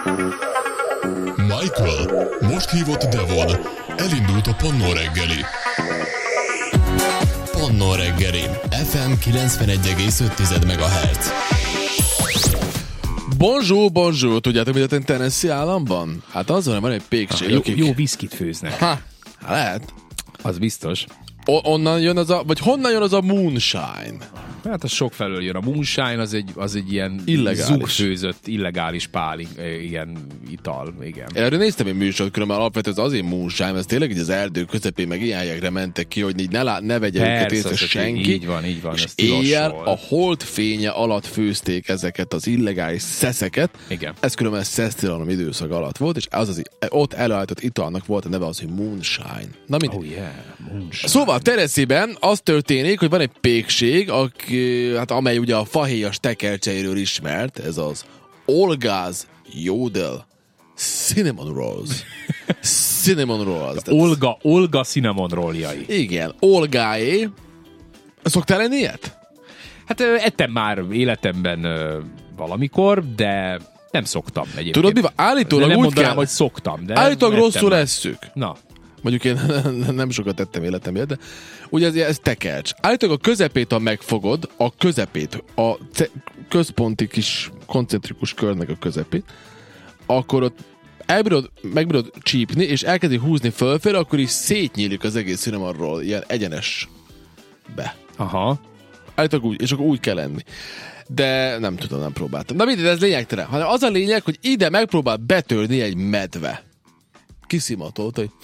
Michael, most hívott Devon. Elindult a Pannó reggeli. Pannó reggeli. FM 91,5 MHz. Bonjour, bonjour. Tudjátok, mit a Tennessee államban? Hát azon van egy pékség. Jó viszkit főznek. Lehet. Az biztos. Onnan jön vagy honnan jön az a moonshine? Hát az sokfelől jön. A moonshine az egy ilyen illegális, zugfőzött, illegális ilyen ital. Igen. Erről néztem egy műsort, különben alapvetően az azért moonshine, ez tényleg így az erdő közepén meg ilyen helyekre mentek ki, hogy így ne vegye őket észre senki. Így van. És éjjel a hold fénye alatt főzték ezeket az illegális szeszeket. Igen. Ez különben szesztilalom időszak alatt volt, és ott előállított italnak volt a neve az, hogy moonshine. Na Moonshine. Szóval Tennessee-ben az történik, hogy van egy pékség, amely ugye a fahéjas tekercseiről ismert, ez az Olga's Yodel Cinnamon Rolls. Cinnamon Rolls. Olga cinnamon rolljai. Igen, Olgáé. Szoktál lenni ilyet? Hát ettem már életemben valamikor, de nem szoktam egyébként. Tudod mi van? Állítólag nem úgy mondanám, kell, hogy szoktam. De állítólag rosszul esszük. Na. Mondjuk én nem sokat tettem életemért, de ugye ez tekercs. Állítólag a közepét, ha megfogod, a központi kis koncentrikus körnek a közepét, akkor ott megbírod csípni, és elkezdi húzni fölfelé, akkor is szétnyílik az egész cinnamon ilyen egyenes be. Aha. Állítólag úgy, és akkor úgy kell lenni. De nem tudom, nem próbáltam. De mindegy, ez lényegtelen. Hanem az a lényeg, hogy ide megpróbál betörni egy medve. Kiszimatolt, hogy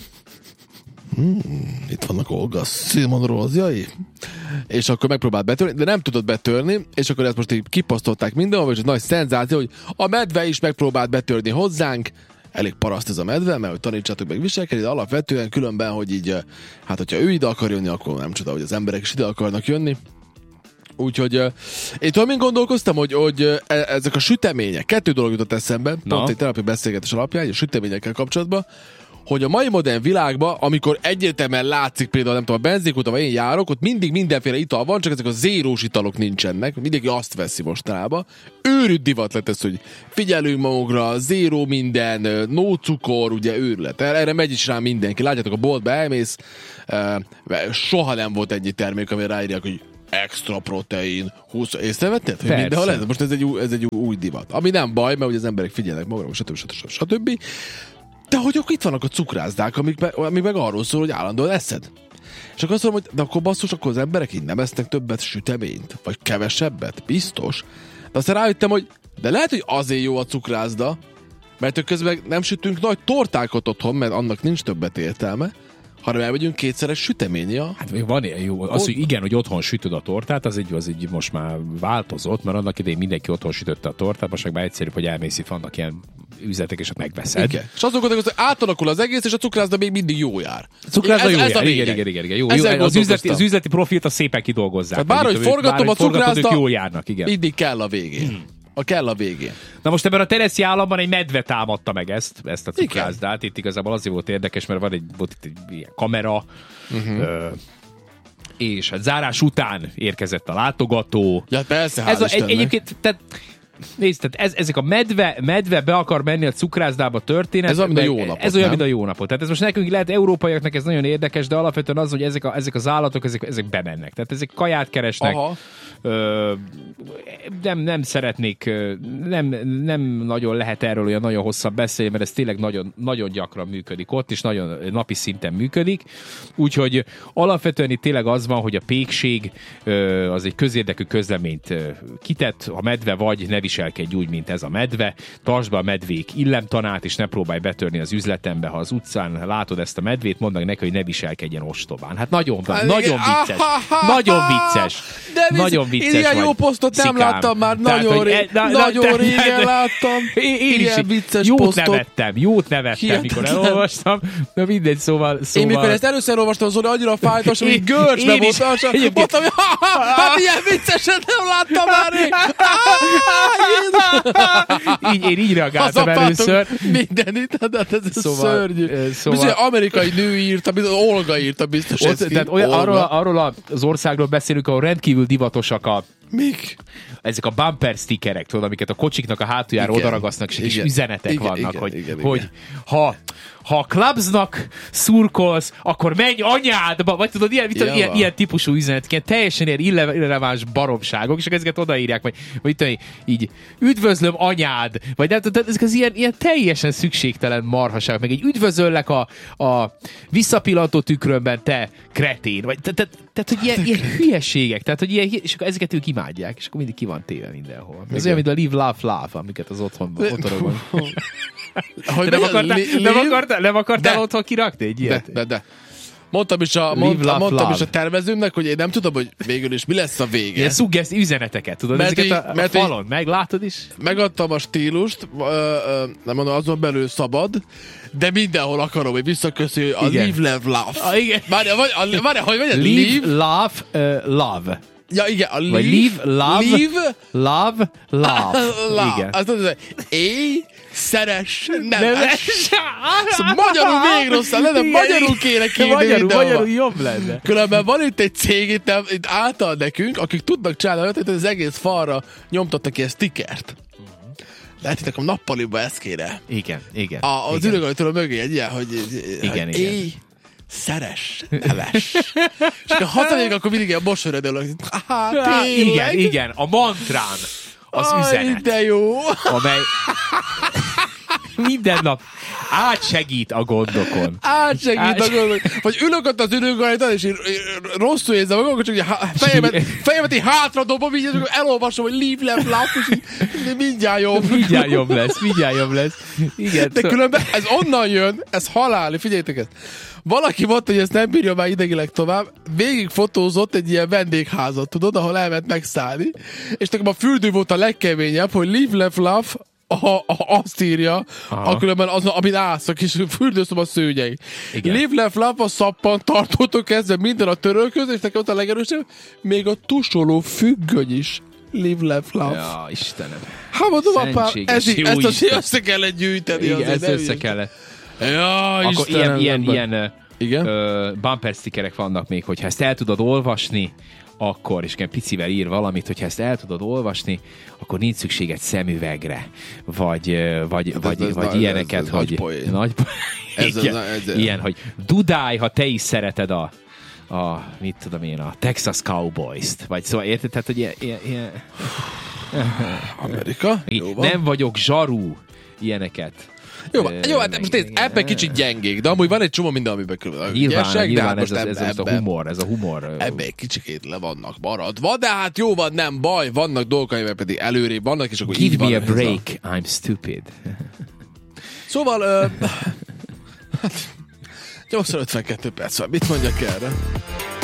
itt vannak Olga Cinnamon Rolljai. És akkor megpróbált betörni, de nem tudott betörni, és akkor ezt most így kipasztolták mindenhol, és egy nagy szenzáció, hogy a medve is megpróbált betörni hozzánk. Elég paraszt ez a medve, mert hogy tanítsátok meg viselkedni, de alapvetően különben, hogy így, hát hogyha ő ide akar jönni, akkor nem csoda, hogy az emberek is ide akarnak jönni. Úgyhogy én tudom, én gondolkoztam, hogy ezek a sütemények, 2 dolog jutott eszembe, pont egy terapi beszélgetés alapján, a süteményekkel kapcsolatban, hogy a mai modern világban, amikor egyértelműen látszik például, nem tudom, a benzinkúton, vagy én járok, ott mindig mindenféle ital van, csak ezek a zérós italok nincsenek, mindenki azt veszi mostanában. Őrült divat lett ez, hogy figyelünk magunkra, zéró minden, no cukor, ugye őrület. Erre megy is rá mindenki. Látjátok, a boltba elmész, soha nem volt ennyi termék, amire ráírják, hogy extra protein, 20, észrevetted? Hogy mindenhol lehet? Most ez egy új divat. Ami nem baj, mert ugye az emberek figyelnek magukra, stb. De hogy itt vannak a cukrászdák, amik meg arról szól, hogy állandóan eszed. És akkor azt mondom, hogy de akkor basszus, akkor az emberek így nem esznek többet süteményt? Vagy kevesebbet? Biztos. De aztán rájöttem, hogy de lehet, hogy azért jó a cukrászda, mert közben nem sütünk nagy tortákat otthon, mert annak nincs többet értelme, hanem elmegyünk kétszeres süteménye. Hát van ilyen jó. Az, hogy igen, hogy otthon sütöd a tortát, az egy most már változott, mert annak idején mindenki otthon sütötte a tortát, most meg már egyszerűbb, hogy elmész, itt vannak ilyen üzletek, és ott megveszed. Igen. És azon gondolkozom, hogy átalakul az egész, és a cukrászda még mindig jó jár. A cukrászda jó jár. Igen. Jó. Az üzleti profilt azt szépen kidolgozzák. Bárhogy forgatom a cukrászda, jól járnak, igen. Mindig kell a végén. A végén. Na most ebben a Tennessee államban egy medve támadta meg ezt a cukrászdát. Itt igazából azért volt érdekes, mert volt itt egy ilyen kamera, és a zárás után érkezett a látogató. Ja, persze, egyébként, nézd, ezek a medve be akar menni a cukrászdába történet. Ez olyan, mint a jó napot. Ez olyan, mint a jó napot. Tehát ez most nekünk lehet európaiaknak ez nagyon érdekes, de alapvetően az, hogy ezek az állatok, ezek bemennek. Tehát ezek kaját keresnek. Aha. Nem szeretnék, nem nagyon lehet erről olyan nagyon hosszabb beszélni, mert ez tényleg nagyon, nagyon gyakran működik ott, és nagyon napi szinten működik. Úgyhogy alapvetően itt tényleg az van, hogy a pékség az egy közérdekű közleményt kitett, ha medve vagy, ne viselkedj úgy, mint ez a medve, tartsd be a medvék illemtanát, és ne próbálj betörni az üzletembe, ha az utcán látod ezt a medvét, mondd meg neki, hogy ne viselkedjen ostobán. Hát nagyon vicces. Nagyon vicces. Nagyon vicces. Ilyen jó posztot nem láttam már, nagyon régen láttam. Én is vicces jót posztot. Jót nevettem, mikor elolvastam. De mindegy, szóval... Én mikor ezt először olvastam, Zoli, annyira fájtos, hogy görcsbe voltam, és mondtam, hogy hát ilyen vicceset nem láttam már rég. Én így reagáltam először. Mindenit, de ez szörnyű. Bizony, amerikai nő írta, Olga írta biztos. Tehát arról az országról beszélünk, ahol rendkívül divatosak Mik? Ezek a bumper stickerek, tudod, amiket a kocsiknak a hátuljára odaragasznak, és kis üzenetek vannak, hogy ha a Clubsnak szurkolsz, akkor menj anyádba, vagy tudod, ilyen típusú üzenet, teljesen ilyen irreleváns baromságok, és ezeket odaírják, vagy tudom, így üdvözlöm anyád, vagy nem tudom, ezek az ilyen teljesen szükségtelen marhaság, meg egy üdvözöllek a visszapillantó tükrömben, te kretén, vagy tehát, hogy ilyen hülyeségek, tehát, hogy és akkor ezeket ők imádják, és akkor mindig ki van téve mindenhol. Ez olyan, mint a Live, Laugh, Laugh, amiket az otthonokban. Nem akartál otthon kirakni egy ilyet? De. Mondtam is a tervezőmnek, hogy én nem tudom, hogy végül is mi lesz a vége. Ilyen szuggesztív üzeneteket, tudod? Ezeket a falon meglátod is? Megadtam a stílust, nem mondom, azon belül szabad, de mindenhol akarom, hogy visszaköszönjön a Live, Laugh. Igen. Várj, hogy vagy? Live, Laugh, Love. Ja, igen, a Live, Love. Igen. Azt mondod, hogy szeres, neves. Szóval magyarul még rosszal lenne, magyarul kéne kérni. Magyarul jobb lenne. Különben van itt egy cég, itt által nekünk, akik tudnak csinálni, hogy az egész falra nyomtattak ilyen stickert. Lehet, hogy nekem nappaliba ezt kéne. Igen. Az ürögajtól mögé egy ilyen, hogy igen. Szeres, neves. És ha hazamegyek, akkor mindig ilyen mosolyodolok. Igen, a mantrán az üzenet. De jó. Amely minden nap átsegít a gondokon. Vagy ülök ott az ürögajtól, és rosszul érzem magam, csak fejemet így hátradobom, így elolvasom, hogy Live, Laugh, és mindjárt jobb. Mindjárt jobb lesz. Igen, de különben ez onnan jön, ez halálni, figyeljétek ezt. Valaki mondta, hogy ezt nem bírja már idegileg tovább, végig fotózott egy ilyen vendégházat, tudod, ahol elment megszállni, és nekem a fürdő volt a legkeményebb, hogy Live, Laugh, azt írja, különben az, amin állszak, és fürdőszoba szőnyei. Live, Laugh, a szappantartótól kezdve minden a törölköz, és nekem ott a legerősebb, még a tusoló függöny is. Live, Laugh. Ja, Istenem. Hát mondom, apám, ezt azért össze kellett gyűjteni. Igen, ezt össze kellett. Ja, akkor Istenem. Ilyen bumper stickerek vannak még, hogyha ezt el tudod olvasni, akkor, és picivel ír valamit, hogyha ezt el tudod olvasni, akkor nincs szükséged szemüvegre, vagy ilyeneket, hogy... Ilyen, hogy dudálj, ha te is szereted a mit tudom én, a Texas Cowboys-t, vagy szóval érted? Tehát, hogy ilyen... Amerika? Nem vagyok zsarú, ilyeneket. Jó, hát most ebben kicsit gyengék, de amúgy van egy csomó minden, amiben külön. Nyilván ez a humor. Ebben egy kicsikét le vannak maradva, de hát jó van, nem baj, vannak dolgok, amiben pedig előrébb vannak, és akkor Give így van. me a break, I'm stupid. Szóval 8:52 perc van, mit mondjak erre?